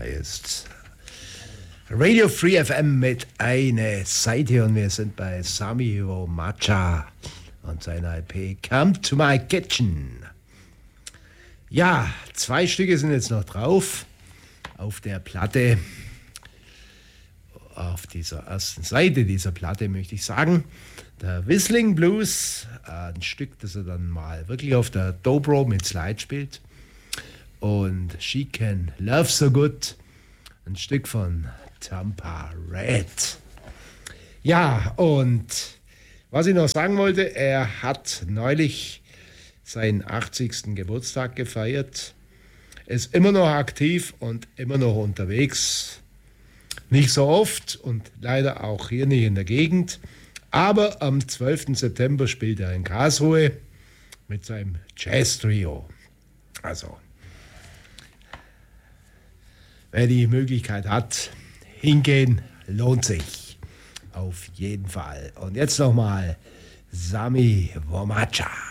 ist Radio Free FM mit einer Seite und wir sind bei Sami Womacha und seiner IP Come to My Kitchen. Ja, 2 Stücke sind jetzt noch drauf auf der Platte. Auf dieser ersten Seite dieser Platte möchte ich sagen, der Whistling Blues, ein Stück, das er dann mal wirklich auf der Dobro mit Slide spielt, und She Can Love So Good, ein Stück von Tampa Red. Ja, und was ich noch sagen wollte, er hat neulich seinen 80. Geburtstag gefeiert, ist immer noch aktiv und immer noch unterwegs. Nicht so oft und leider auch hier nicht in der Gegend. Aber am 12. September spielt er in Karlsruhe mit seinem Jazz-Trio. Also, wer die Möglichkeit hat, hingehen, lohnt sich. Auf jeden Fall. Und jetzt nochmal Sami Womacha.